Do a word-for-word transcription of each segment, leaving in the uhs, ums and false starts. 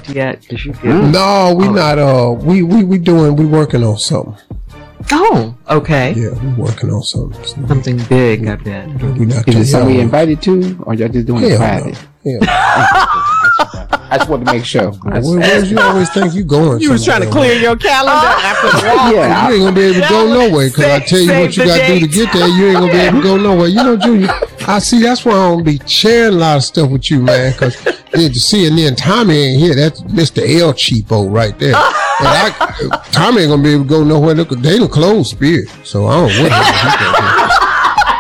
yet? Did you get No, we not. Uh, we we we doing. We working on something. Oh, okay. Yeah, we working on something. So Something big, I bet. we not Is too it something we young. invited to, or y'all just doing it Hell private? no. Hell I just wanted to make sure. no. Where, where's you always think you going? You was trying to somewhere? clear your calendar after the walk. Yeah, You ain't gonna be able to go nowhere because I tell you Save what you the got to do to date. get there. You ain't gonna be able to go nowhere. You know, Junior. I see. That's why I don't be sharing a lot of stuff with you, man. Because to see, and then Tommy ain't here. That's Mister El Cheapo right there. And I, Tommy ain't gonna be able to go nowhere. Look, they done closed Spirit, so I don't know what he gonna do.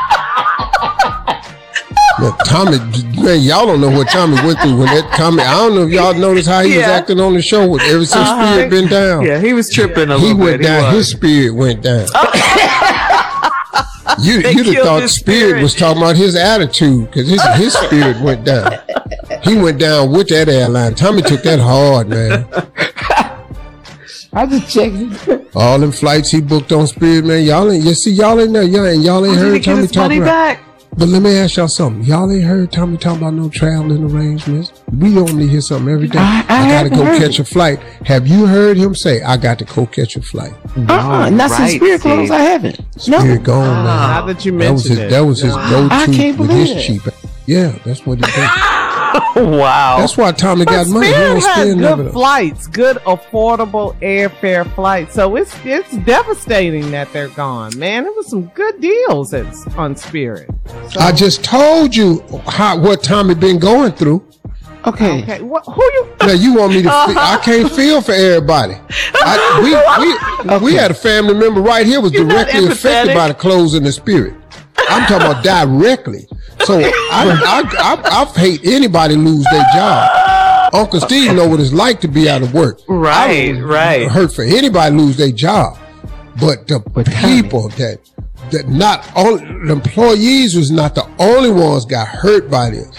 Look, Tommy, man, y'all don't know what Tommy went through when that Tommy. I don't know if y'all noticed how he was Yeah. acting on the show with ever since Uh-huh. Spirit been down. Yeah, he was tripping a He little went bit. down. He His was. spirit went down. you They you'd have killed thought his spirit, spirit. was talking about his attitude because his his spirit went down. He went down with that airline. Tommy took that hard, man. I just checked. All them flights he booked on Spirit, man. Y'all ain't. You see, y'all ain't know. Y'all ain't. Y'all ain't Did he heard get Tommy his talk money about. back? But let me ask y'all something. Y'all ain't heard Tommy talk about no traveling arrangements. We normally hear something every day. I- I I, gotta haven't go heard catch a flight. Have you heard him say, "I got to go catch a flight"? Uh-uh, not since right, Spirit closed. Steve. I haven't. No. Spirit gone, man. Now that you That was his. mentioned it. That was his I go-to can't with believe his it. cheap. Yeah, that's what he did. Wow. That's why Tommy But got money. He Spirit don't has spend none good of it. flights, good affordable airfare flights. So it's it's devastating that they're gone, man. It was some good deals at, on Spirit. So, I just told you how what Tommy been going through. Okay. okay, what, who you? Now you want me to? Fe- I can't feel for everybody. I, we we we had a family member right here was You're not directly affected empathetic. by the closing of Spirit. I'm talking about directly. So I I, I I hate anybody lose their job. Uncle Steve know what it's like to be out of work. Right, I don't right. Hurt for anybody lose their job, but the people that that not all the employees was not the only ones got hurt by this.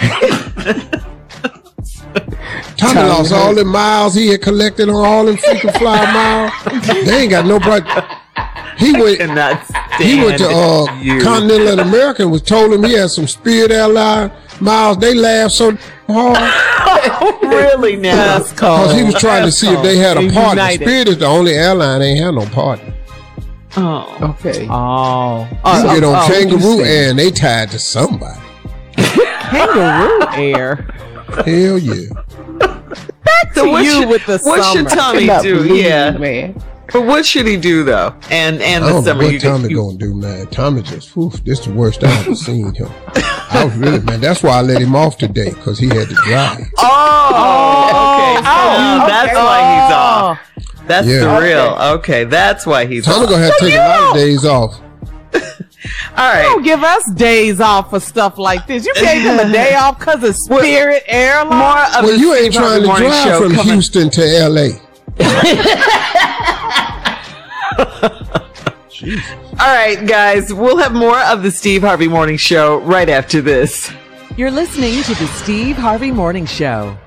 Tommy Tommy lost hurt. all the miles he had collected on all them freaking fly miles. They ain't got nobody. He went. Cannot stand He went to uh, you. Continental American and was told him he had some Spirit Airline miles. They laughed so hard Really now? That's cold. because he was trying to That's see if they had a cold. partner. United. Spirit is the only airline they ain't had no partner. Oh. Okay. Oh, You oh, get on oh, Kangaroo you say? Air and they tied to somebody. Kangaroo Air. Hell yeah. So To what you should, with the what should summer. Tommy Cannot do? believe Yeah, it, man. but what should he do though? And and I the don't know summer what you, Tommy you gonna do, man. Tommy just, whew, this the worst I ever seen him. I was really, man. That's why I let him off today because he had to drive. Oh, okay. So Oh, that's okay. why he's Oh. off. That's Yeah. the real. Okay, that's why he's Tommy off. gonna have to take a lot of days off. All right. Don't give us days off for stuff like this. You gave him a day off because of Spirit Airlines. More of Well, the you ain't Steve trying Harvey to Morning drive Show from coming- Houston to L A. All right, guys, we'll have more of the Steve Harvey Morning Show right after this. You're listening to the Steve Harvey Morning Show.